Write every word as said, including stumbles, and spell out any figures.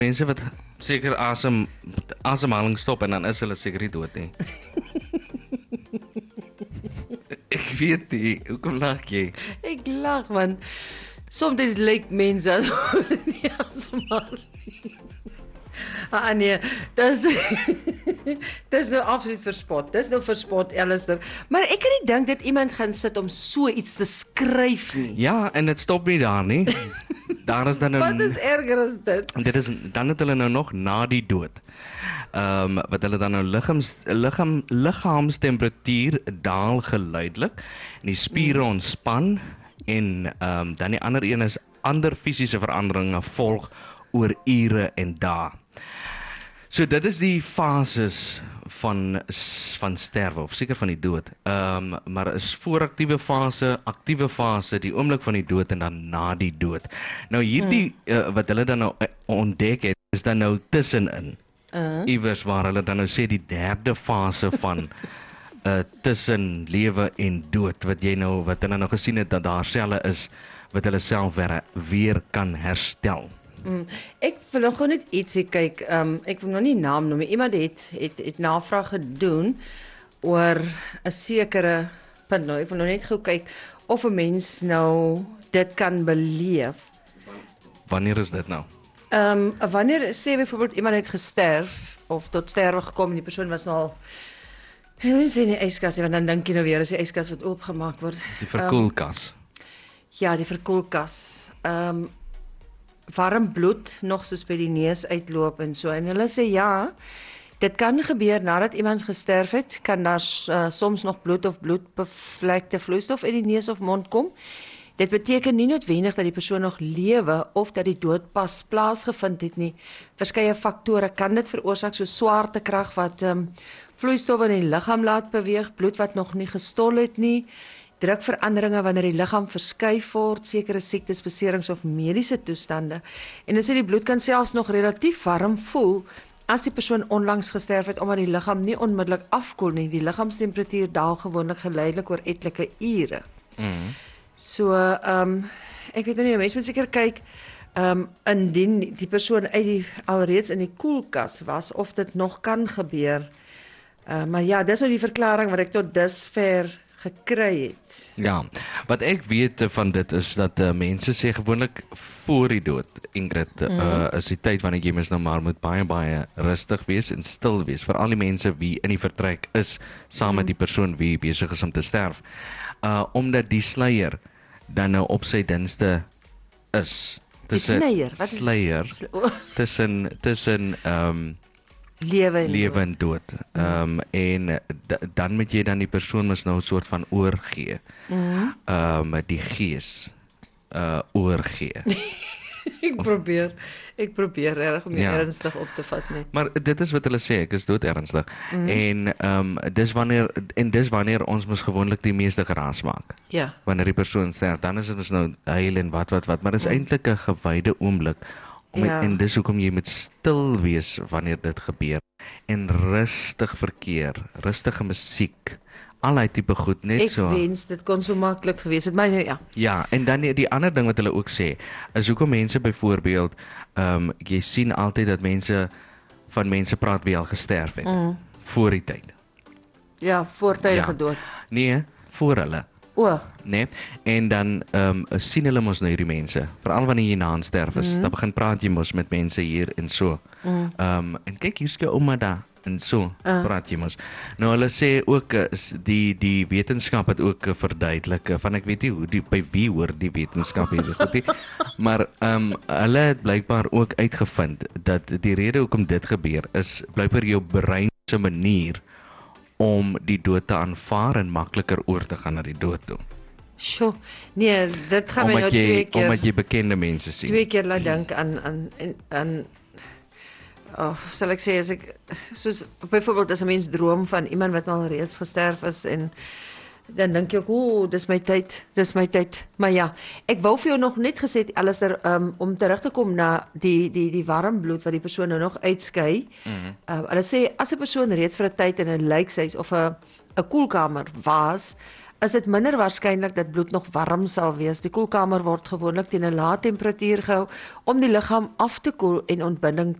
mense wat seker asem asemhaling stop en dan is hulle seker nie dood nie. Ek weet nie, hoekom lag jy? Ek lag, want soms lyk mense asof nie asemhaal nie. Ah nee, dis dis nou absoluut verspot. Dis nou verspot, Alistair. Maar ek kan nie dink dat iemand gaan sit om so iets te skryf nie. Ja, en dit stop nie daar nie. Daar is dan 'n Wat is erger as dit? En dit is dan het hulle nou nog na die dood. Ehm um, wat hulle dan nou liggaams liggaam liggaamstemperatuur daal geleidelik en die spiere ontspan en ehm um, dan die ander een is ander fisiese veranderinge volg oor ure en dae. So dit is die fases van van sterwe of seker van die dood. Ehm um, maar is vooraktiewe fase, aktiewe fase, die oomblik van die dood en dan na die dood. Nou hierdie hmm. uh, wat hulle dan nou ontdek het, is dan nou tussenin. Uh-huh. Iewers waar hulle dan nou sê die derde fase van uh, tussen lewe en dood wat jy nou wat hulle nou gesien het dat daar selle is wat hulle self weer, weer kan herstel. Mm, ek wil nog net ietsie kyk. Um, ek wil nog nie naam noem. Iemand het het het navraag gedoen oor 'n sekere punt. Nou, ek wil nog net gou kyk of 'n mens nou dit kan beleef. Wanneer is dit nou? Ehm um, wanneer sê byvoorbeeld iemand het gesterf of tot sterwe gekom en die persoon was nou al hulle sê nie yskas nie, want dan dink jy nou weer as die yskas wat oopgemaak word. Die verkoelkas. Um, ja, die verkoelkas. Ehm um, warm bloed nog soos by die neus uitloop en so. En hulle sê ja, dit kan gebeur nadat iemand gesterf het, kan daar uh, soms nog bloed of bloedbevlekte vloeistof uit die neus of mond kom. Dit beteken nie noodwendig dat die persoon nog lewe of dat die dood pas plaasgevind het nie. Verskeie faktore kan dit veroorsaak, so swaartekrag wat um, vloeistof in die liggaam laat beweeg, bloed wat nog nie gestol het nie, drukveranderinge wanneer die liggaam verskuif word, sekere siektes, beserings of mediese toestande. En as die bloed kan selfs nog relatief warm voel as die persoon onlangs gesterf het omdat die liggaam nie onmiddellik afkoel nie. Die liggaamstemperatuur daal gewoonlik geleidelik oor etlike ure. Mm. So, ehm um, ek weet nou nie, mense moet seker kyk ehm um, indien die persoon uit die alreeds in die koelkas was of dit nog kan gebeur. Uh, maar ja, dis nou die verklaring wat ek tot dusver gekry het. Ja, wat ek weet van dit is dat uh, mense sê gewoonlik voor die dood, Ingrid, mm. uh, is die tyd wanneer jy mens nou maar moet baie baie rustig wees en stil wees vir al die mense wie in die vertrek is saam met mm. die persoon wie besig is om te sterf. Uh, omdat die sluier dan nou op sy dienste is. Die sluier, wat is sluier? Tussen tussen ehm um, lewe en lewe en dood. Ehm um, en d- dan moet jy dan die persoon mos nou 'n soort van oorgee. Ehm mm. um, die gees uh oorgee. ek probeer ek probeer reg om ja. ernstig op te vat net. Maar dit is wat hulle sê, ek is dood ernstig. Mm. En ehm um, dis wanneer en dis wanneer ons mos gewoonlik die meeste geraas maak. Ja. Wanneer die persoon sterf, dan is dit mos nou huil en wat wat wat, maar dis mm. eintlik 'n gewyde oomblik. Om ja. En dis hoekom jy moet stil wees wanneer dit gebeur en rustig verkeer, rustige musiek, allerlei tipe goed, net ek so. Ek wens dit kon so maklik gewees het, maar ja. Ja, en dan die, die ander ding wat hulle ook sê, is hoekom mense byvoorbeeld, ehm um, jy sien altyd dat mense van mense praat wie al gesterf het mm. voor die tyd. Ja, voortydige ja. dood. Nee, voor hulle. O, nee, en dan ehm um, sien hulle mos nou hierdie mense, veral wanneer jy na sterf is, mm. dan begin praat jy mos met mense hier en so. Ehm mm. um, en kyk hier's jou ouma daar en so uh. praat jy mos. Nou hulle sê ook is die die wetenskap het ook verduidelik van ek weet nie hoe die by wie hoor die wetenskap hierdie goed nie, maar ehm um, hulle het blykbaar ook uitgevind dat die rede hoekom dit gebeur is blykbaar jou brein se manier om die dood te aanvaar en makliker oor te gaan na die dood toe. Sjoe, nee, dit gaan my nou jy, twee keer... Omdat jy bekende mense sien. Twee keer laat dink aan, aan, aan oh, sal ek sê, as ek, soos, byvoorbeeld as 'n mens droom van iemand wat al reeds gesterf is, en dan dink ek, o, dis my tyd, dis my tyd. Maar ja, ek wou vir jou nog net gesê, Alistair, um, om terug te kom na die, die, die warm bloed wat die persoon nou nog uitskei. Mm. Uh, hulle sê, as 'n persoon reeds vir 'n tyd in 'n lijkhuis of 'n 'n koelkamer was, is dit minder waarskynlik dat bloed nog warm sal wees. Die koelkamer word gewoonlik teen 'n lae temperatuur gehou om die liggaam af te koel en ontbinding